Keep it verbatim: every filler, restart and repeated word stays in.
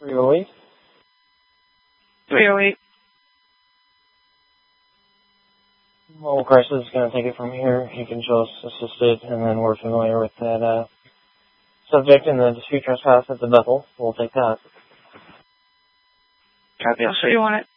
three oh eight. three oh eight. Mobile crisis is going to take it from here. You can show us assisted, and then we're familiar with that uh, subject and the dispute trespass at the Bethel. We'll take that. Copy, I'll show you on it.